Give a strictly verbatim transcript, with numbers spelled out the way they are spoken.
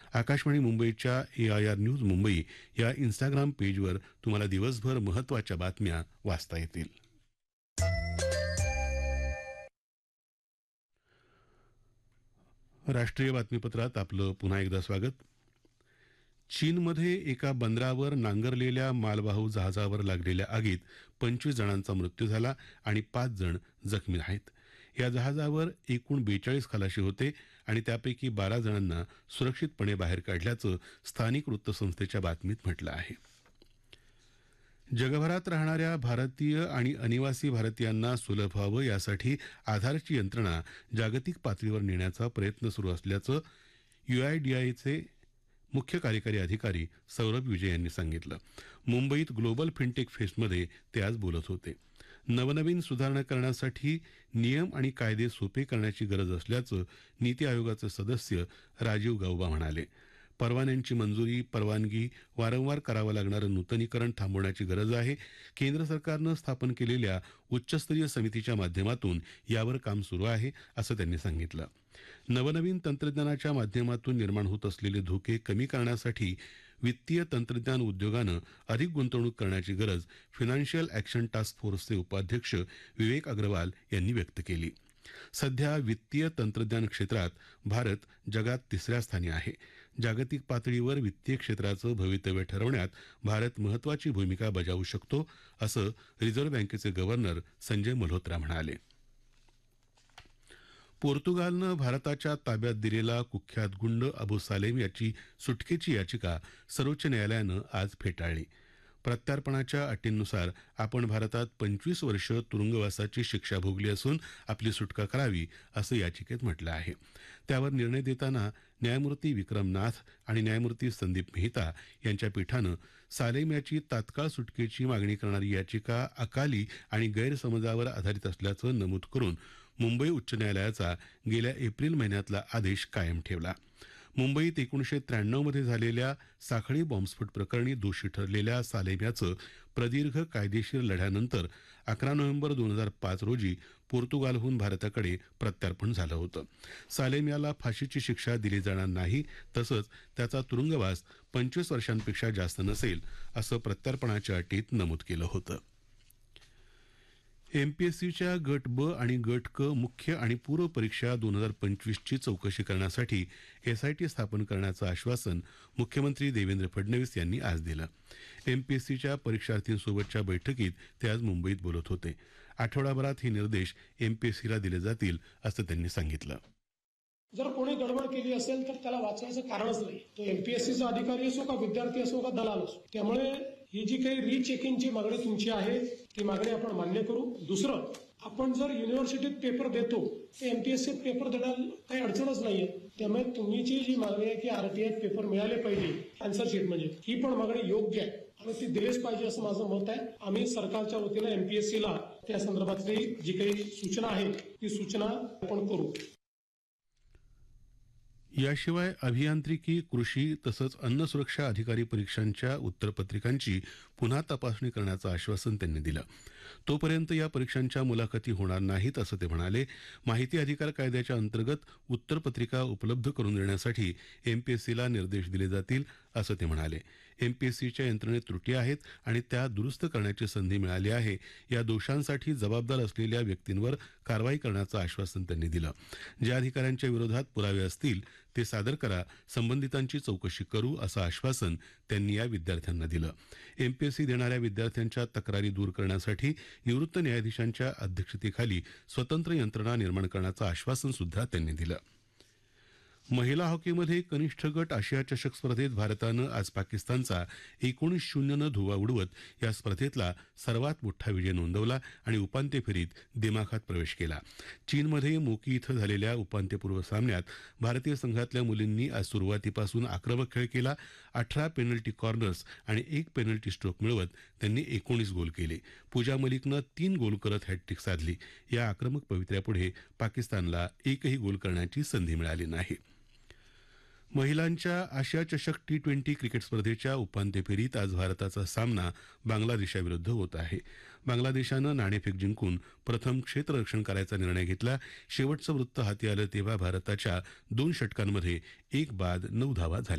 आकाशवाणी मुंबईच्या ए I R news Mumbai या Instagram पेजवर तुम्हाला दिवसभर महत्त्वाच्या बातम्या वाचता येतील. राष्ट्रीय बातमीपत्रात आपलं पुन्हा एकदा स्वागत. चीनमध्ये एका बंदरावर नांगरलेल्या मालवाहू जहाजावर लागलेल्या आगीत पंचवीस जणांचा मृत्यू झाला आणि पाच जण जखमी आहेत. या जहाजावर एकूण बेचाळीस खलाशी होते आणि त्यापैकी बारा जणांना सुरक्षितपणे बाहेर काढल्याचं स्थानिक वृत्तसंस्थेच्या बातमीत म्हटलं आहे. जगभरात राहणाऱ्या भारतीय आणि अनिवासी भारतीयांना सुलभ व्हावं यासाठी आधारची यंत्रणा जागतिक पातळीवर नेण्याचा प्रयत्न सुरू असल्याचं युआयडीआयचे मुख्य कार्यकारी अधिकारी सौरभ विजय यांनी सांगितलं. मुंबईत ग्लोबल फिनटेक फेस्टमध्ये ते आज बोलत होते. नवनवीन सुधारणा करण्यासाठी नियम आणि कायदे सोपे करण्याची गरज असल्याचं नीती आयोगाचे सदस्य राजीव गौबा म्हणाले. परवान्यांची मंजुरी, परवानगी, वारंवार करावं लागणारं नूतनीकरण थांबवण्याची गरज आहे. केंद्र सरकारनं स्थापन केलेल्या उच्चस्तरीय समितीच्या माध्यमातून यावर काम सुरू आहे, असं त्यांनी सांगितलं. नवनवीन तंत्रज्ञानाच्या माध्यमातून निर्माण होत असलेले धोके कमी करण्यासाठी वित्तीय तंत्रज्ञान उद्योगानं अधिक गुंतवणूक करण्याची गरज फायनान्शियल ॲक्शन टास्क फोर्सचे उपाध्यक्ष विवेक अग्रवाल यांनी व्यक्त केली. सध्या वित्तीय तंत्रज्ञान क्षेत्रात भारत जगात तिसऱ्या स्थानी आहे. जागतिक पातळीवर वित्तीय क्षेत्राचं भवितव्य ठरवण्यात भारत महत्त्वाची भूमिका बजावू शकतो, असं रिझर्व्ह बँकेचे गव्हर्नर संजय मल्होत्रा म्हणाले. पोर्तुगालनं भारताच्या ताब्यात दिलेला कुख्यात गुंड अबू सालेम याची सुटकेची याचिका सर्वोच्च न्यायालयानं आज फेटाळली. प्रत्यार्पणाच्या अटींनुसार आपण भारतात पंचवीस वर्ष तुरुंगवासाची शिक्षा भोगली असून आपली सुटका करावी, असं याचिकेत म्हटलं आहे. त्यावर निर्णय देताना न्यायमूर्ती विक्रम नाथ आणि न्यायमूर्ती संदीप मेहता यांच्या पीठानं सालेम याची तात्काळ सुटकेची मागणी करणारी याचिका अकाली आणि गैरसमजावर आधारित असल्याचं नमूद करून मुंबई उच्च न्यायालयाचा गेल्या एप्रिल महिन्यातला आदेश कायम ठेवला. मुंबईत एकोणीसशे त्र्याण्णवमध्ये झालेल्या साखळी बॉम्बस्फोट प्रकरणी दोषी ठरलेल्या सालेम याचं प्रदीर्घ कायदेशीर लढ्यानंतर अकरा नोव्हेंबर दोन हजार पाच रोजी पोर्तुगालहून भारताकडे प्रत्यार्पण झालं होतं. सालेम याला फाशीची शिक्षा दिली जाणार नाही, तसंच त्याचा तुरुंगवास पंचवीस वर्षांपेक्षा जास्त नसेल, असं प्रत्यार्पणाच्या अटीत नमूद केलं होतं. एमपीएससीच्या गट ब आणि गट क मुख्य आणि पूर्व परीक्षा दोन हजार पंचवीसची चौकशी करण्यासाठी एसआयटी स्थापन करण्याचं आश्वासन मुख्यमंत्री देवेंद्र फडणवीस यांनी आज दिलं. एमपीएससीच्या परीक्षार्थींसोबतच्या बैठकीत ते आज मुंबईत बोलत होते. आठवडाभरात हे निर्देश एमपीएससीला दिले जातील, असं त्यांनी सांगितलं. जर कोणी गडबड केली असेल तर त्याला वाचवायचं कारणच नाही. तो एमपीएससीचा अधिकारी असो का विद्यार्थी असो का दलाल असो. त्यामुळे ही जी काही रिचेकिंगची मागणी तुमची आहे ती मागणी आपण मान्य करू. दुसरं, आपण जर युनिव्हर्सिटीत पेपर देतो तर एमपीएससीत पेपर देण्याला काही अडचणच नाहीये. त्यामुळे तुमची जी मागणी आहे की आरटीआय पेपर मिळाले पाहिजे, आन्सर शीट म्हणजे, ही पण मागणी योग्य आहे आणि ती दिलेच पाहिजे असं माझं मत आहे. आम्ही सरकारच्या वतीनं एमपीएससीला त्या संदर्भातली जी काही सूचना आहे ती सूचना आपण करू. याशिवाय अभियांत्रिकी, कृषी तसंच अन्न सुरक्षा अधिकारी परीक्षांच्या उत्तरपत्रिकांची पुन्हा तपासणी करण्याचं आश्वासन त्यांनी दिलं. तोपर्यंत या परीक्षांच्या मुलाखती होणार नाहीत, असं ते म्हणाले. माहिती अधिकार कायद्याच्या अंतर्गत उत्तरपत्रिका उपलब्ध करून देण्यासाठी एमपीएससीला निर्देश दिले जातील, असं ते म्हणाले. एमपीएससीच्या यंत्रणेत त्रुटी आहेत आणि त्या दुरुस्त करण्याची संधी मिळाली आहे. या दोषांसाठी जबाबदार असलेल्या व्यक्तींवर कारवाई करण्याचं आश्वासन त्यांनी दिलं. ज्या अधिकाऱ्यांच्या विरोधात पुरावे असतील ते सादर करा, संबंधितांची चौकशी करू, असं आश्वासन त्यांनी या विद्यार्थ्यांना दिलं. एमपीएससी देणाऱ्या विद्यार्थ्यांच्या तक्रारी दूर करण्यासाठी निवृत्त न्यायाधीशांच्या अध्यक्षतेखाली स्वतंत्र यंत्रणा निर्माण करण्याचं आश्वासन सुद्धा त्यांनी दिलं. महिला हॉकीमध्ये कनिष्ठ गट आशिया चषक स्पर्धेत भारतानं आज पाकिस्तानचा एकोणीस शून्यनं धुव्वा उडवत या स्पर्धेतला सर्वात मोठा विजय नोंदवला आणि उपांत्य फेरीत दिमाखात प्रवेश केला. चीनमध्ये मोकी इथं झालेल्या उपांत्यपूर्व सामन्यात भारतीय संघातल्या मुलींनी आज सुरुवातीपासून आक्रमक खेळ केला. अठरा पेनल्टी कॉर्नर्स आणि एक पेनल्टी स्ट्रोक मिळवत त्यांनी एकोणीस गोल केले. पूजा मलिकनं तीन गोल करत हॅटट्रिक साधली. या आक्रमक पवित्र्यापुढे पाकिस्तानला एकही गोल करण्याची संधी मिळाली नाही. महिलांच्या आशिया चषक टी ट्वेंटी क्रिकेट स्पर्धेच्या उपांत्य फेरीत आज भारताचा सामना बांगलादेशाविरुद्ध होत आहे. बांगलादेशानं नाणेफेक जिंकून प्रथम क्षेत्ररक्षण करायचा निर्णय घेतला. शेवटचं वृत्त हाती आलं तेव्हा भारताच्या दोन षटकांमध्ये एक बाद नऊ धावा झाल्या.